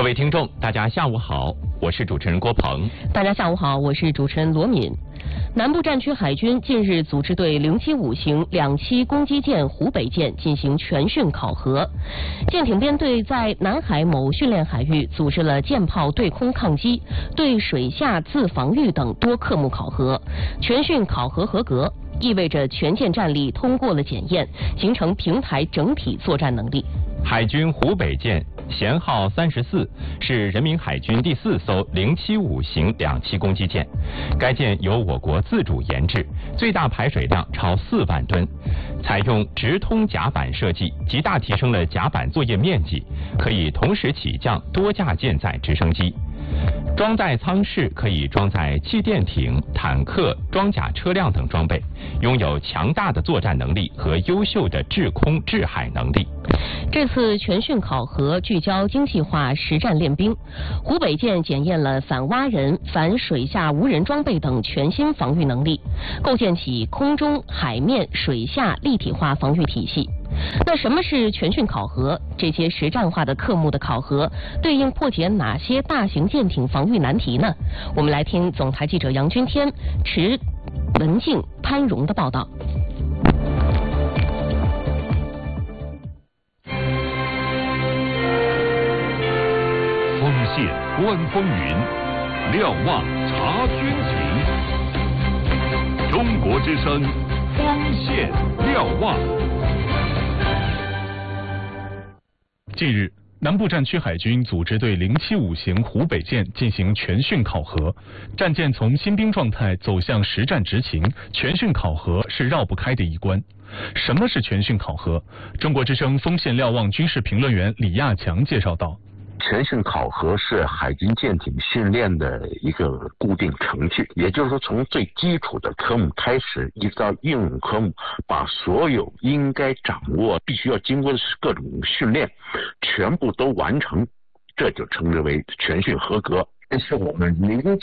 各位听众，大家下午好，我是主持人郭鹏。 大家下午好，我是主持人罗敏。南部战区海军近日组织对075型两栖攻击舰湖北舰进行全训考核。舰艇编队在南海某训练海域组织了舰炮对空抗击、对水下自防御等多科目考核，全训考核合格，意味着全舰战力通过了检验，形成平台整体作战能力。 海军湖北舰舷号34是人民海军第4艘075型两栖攻击舰，该舰由我国自主研制，最大排水量超4万吨，采用直通甲板设计，极大提升了甲板作业面积，可以同时起降多架舰载直升机。装载舱室可以装载气垫艇、坦克、装甲车辆等装备，拥有强大的作战能力和优秀的制空制海能力。 这次全训考核聚焦精细化实战练兵，湖北舰检验了反蛙人、反水下无人装备等全新防御能力，构建起空中、海面、水下立体化防御体系。那什么是全训考核？这些实战化的科目的考核对应破解哪些大型舰艇防御难题呢？我们来听总台记者杨军天、池文静、潘荣的报道。 锋线观风云，瞭望察军情。中国之声，锋线瞭望。 近日，南部战区海军组织对075型湖北舰进行全训考核。战舰从新兵状态走向实战执勤，全训考核是绕不开的一关。什么是全训考核？中国之声锋线瞭望军事评论员李亚强介绍道。 全训考核是海军舰艇训练的一个固定程序，也就是说从最基础的科目开始，一直到应用科目，把所有应该掌握、必须要经过的各种训练全部都完成，这就称之为全训合格。这是我们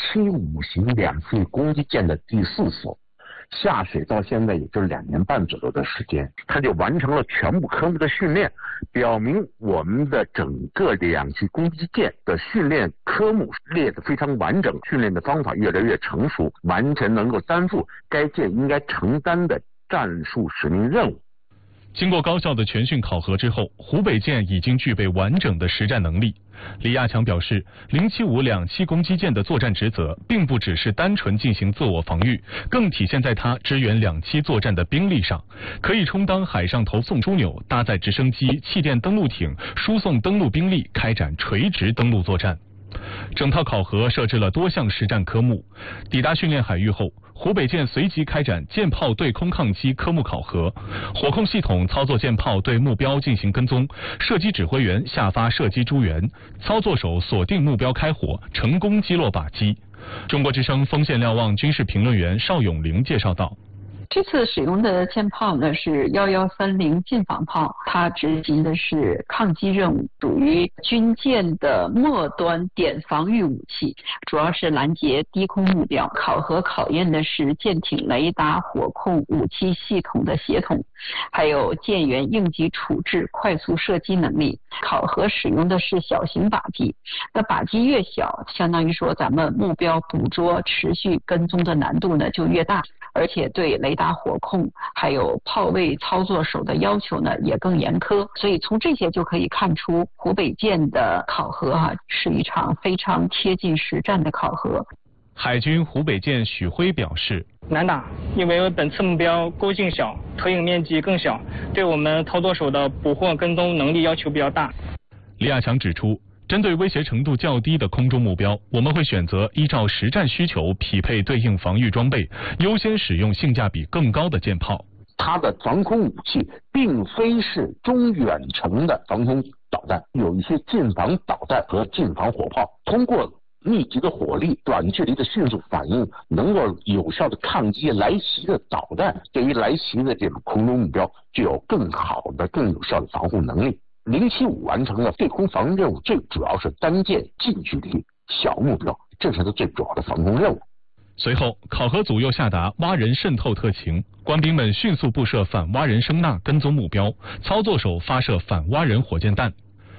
075型两栖攻击舰的第4艘。下水到现在也就是2年半左右的时间，它就完成了全部科目的训练，表明我们的整个两栖攻击舰的训练科目列得非常完整，训练的方法越来越成熟，完全能够担负该舰应该承担的战术使命任务。 经过高效的全训考核之后，湖北舰已经具备完整的实战能力。李亚强表示，075两栖攻击舰的作战职责并不只是单纯进行自我防御，更体现在它支援两栖作战的兵力上，可以充当海上投送枢纽，搭载直升机、气垫登陆艇，输送登陆兵力，开展垂直登陆作战。整套考核设置了多项实战科目，抵达训练海域后，湖北舰随即开展舰炮对空抗击科目考核，火控系统操作舰炮对目标进行跟踪，射击指挥员下发射击诸元，操作手锁定目标开火，成功击落靶机。中国之声锋线瞭望军事评论员邵永玲介绍道。 这次使用的舰炮呢是1130近防炮，它执行的是抗击任务，属于军舰的末端点防御武器，主要是拦截低空目标。考核考验的是舰艇雷达、火控、武器系统的协同，还有舰员应急处置、快速射击能力。考核使用的是小型靶机，那靶机越小，相当于说咱们目标捕捉、持续跟踪的难度呢就越大，而且对雷达火控还有炮位操作手的要求呢也更严苛，所以从这些就可以看出湖北舰的考核是一场非常贴近实战的考核。 海军湖北舰许辉表示， 难打，因为本次目标勾径小，投影面积更小，对我们操作手的捕获跟踪能力要求比较大。 李亚强指出，针对威胁程度较低的空中目标，我们会选择依照实战需求匹配对应防御装备，优先使用性价比更高的舰炮。 它的防空武器并非是中远程的防空导弹，有一些近防导弹和近防火炮，通过密集的火力、短距离的迅速反应，能够有效的抗击来袭的导弹，对于来袭的这种空中目标具有更好的、更有效的防护能力。075完成了对空防御任务，最主要是单舰近距离小目标，这是它最主要的防空任务。 随后，考核组又下达蛙人渗透特情，官兵们迅速布设反蛙人声呐跟踪目标，操作手发射反蛙人火箭弹。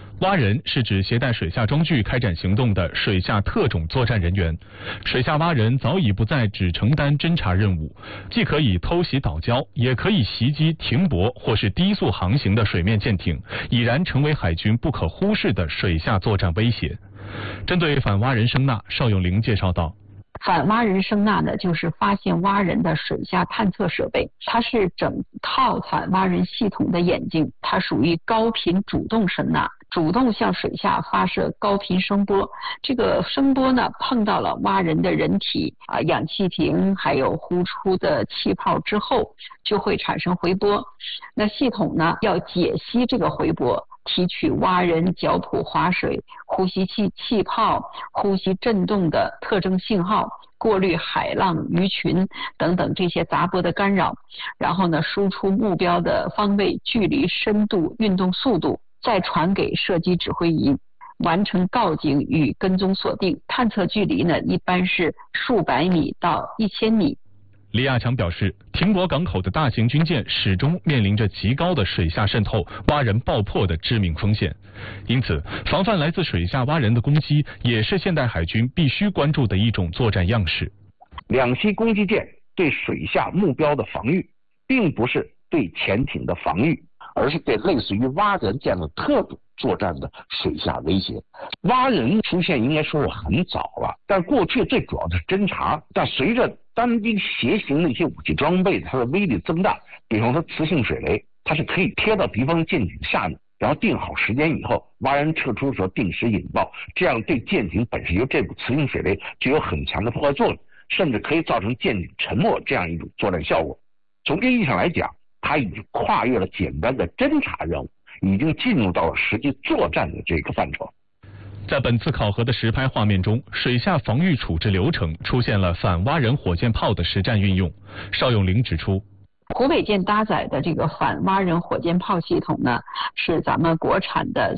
蛙人是指携带水下装具开展行动的水下特种作战人员。水下蛙人早已不再只承担侦察任务，既可以偷袭岛礁，也可以袭击停泊或是低速航行的水面舰艇，已然成为海军不可忽视的水下作战威胁。针对反蛙人声呐，邵永龄介绍道。 反蛙人声呐呢，就是发现蛙人的水下探测设备，它是整套反蛙人系统的眼睛，它属于高频主动声呐，主动向水下发射高频声波。这个声波呢，碰到了蛙人的人体氧气瓶还有呼出的气泡之后，就会产生回波。那系统呢，要解析这个回波，提取蛙人脚蹼划水、呼吸器气泡、呼吸振动的特征信号，过滤海浪、鱼群等等这些杂波的干扰，然后呢，输出目标的方位、距离、深度、运动速度，再传给射击指挥仪，完成告警与跟踪锁定。探测距离呢，一般是数百米到1000米。 李亚强表示，停泊港口的大型军舰始终面临着极高的水下渗透、蛙人爆破的致命风险，因此防范来自水下蛙人的攻击也是现代海军必须关注的一种作战样式。 两栖攻击舰对水下目标的防御，并不是对潜艇的防御，而是对类似于蛙人这样的特种作战的水下威胁。蛙人出现应该说是很早了，但过去最主要的是侦察，但随着单兵携行的一些武器装备它的威力增大，比方说磁性水雷，它是可以贴到敌方舰艇下面，然后定好时间以后，蛙人撤出的时候定时引爆，这样对舰艇本身由这部磁性水雷具有很强的破坏作用，甚至可以造成舰艇沉没这样一种作战效果。从这意义上来讲，它已经跨越了简单的侦察任务，已经进入到了实际作战的这个范畴。 在本次考核的实拍画面中，水下防御处置流程出现了反蛙人火箭炮的实战运用。邵永龄指出， 湖北舰搭载的这个反蛙人火箭炮系统呢，是咱们国产的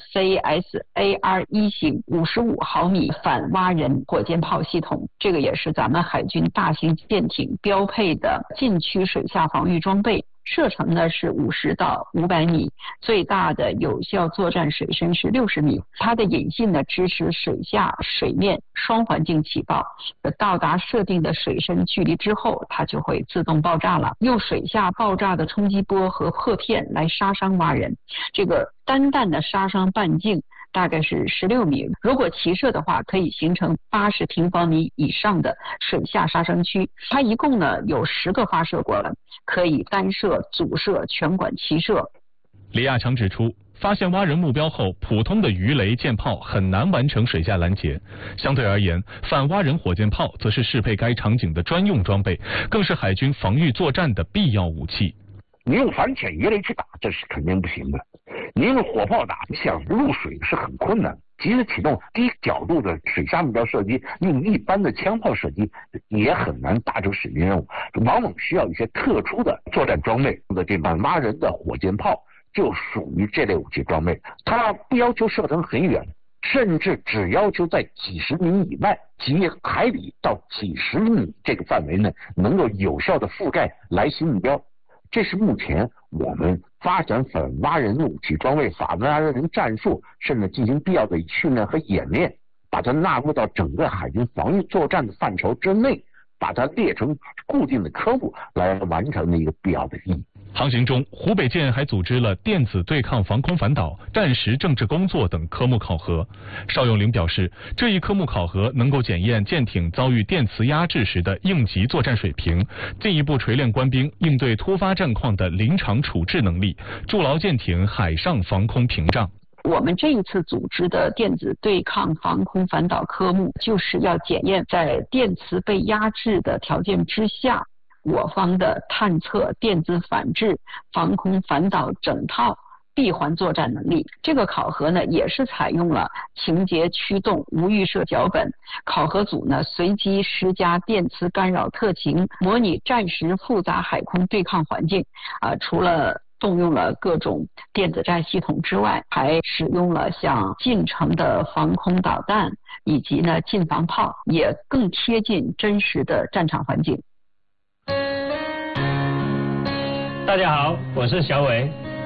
CSAR-1型55毫米反蛙人火箭炮系统，这个也是咱们海军大型舰艇标配的禁区水下防御装备。射程呢是50到500米，最大的有效作战水深是60米。它的引信呢支持水下水面双环境起爆，到达设定的水深距离之后，它就会自动爆炸了。用水下爆炸的冲击波和破片来杀伤蛙人，这个单弹的杀伤半径大概是16米，如果齐射的话，可以形成80平方米以上的水下杀伤区。它一共呢有10个发射管，可以单射、组射、全管齐射。 李亚强指出，发现蛙人目标后，普通的鱼雷、舰炮很难完成水下拦截。相对而言，反蛙人火箭炮则是适配该场景的专用装备，更是海军防御作战的必要武器。 你用反潜鱼雷去打，这是肯定不行的。你用火炮打，想入水是很困难。即使启动低角度的水下目标射击，用一般的枪炮射击也很难达成使命任务，往往需要一些特殊的作战装备。这反蛙人的火箭炮就属于这类武器装备，它不要求射程很远，甚至只要求在几十米以外，几海里到几十米这个范围内，能够有效的覆盖来袭目标。这是目前我们发展反蛙人武器装备、反蛙人战术，甚至进行必要的训练和演练，把它纳入到整个海军防御作战的范畴之内，把它列成固定的科目来完成的一个必要的意义。 航行中，湖北舰还组织了电子对抗防空反导、战时政治工作等科目考核。邵永龄表示，这一科目考核能够检验舰艇遭遇电磁压制时的应急作战水平，进一步锤炼官兵应对突发战况的临场处置能力，筑牢舰艇海上防空屏障。 我们这一次组织的电子对抗防空反导科目，就是要检验在电磁被压制的条件之下，我方的探测、电子反制、防空反导整套闭环作战能力。这个考核呢，也是采用了情节驱动无预设脚本，考核组呢随机施加电磁干扰特情，模拟战时复杂海空对抗环境。除了动用了各种电子战系统之外，还使用了像近程的防空导弹以及呢近防炮，也更贴近真实的战场环境。 大家好，我是小伟。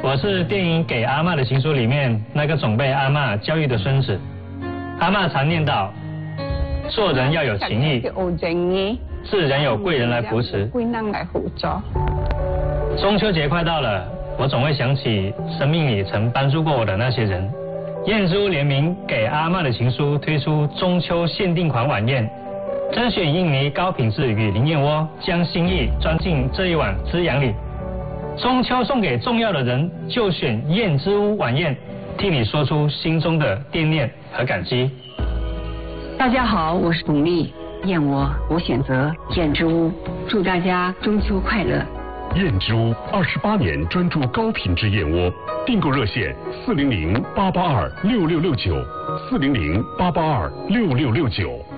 我是电影《给阿嬷的情书》里面那个总被阿嬷教育的孙子。阿嬷常念叨，做人要有情义，自然有贵人来扶持。中秋节快到了，我总会想起生命里曾帮助过我的那些人。燕之屋联名《给阿嬷的情书》推出中秋限定款晚宴，甄选印尼高品质雨林燕窝，将心意装进这一碗滋养里。中秋送给重要的人，就选燕之屋晚宴，替你说出心中的惦念和感激。 大家好，我是董丽，燕窝我选择燕之屋，祝大家中秋快乐。 燕之屋28年专注高品质燕窝，订购热线400-882-6669，400-882-6669。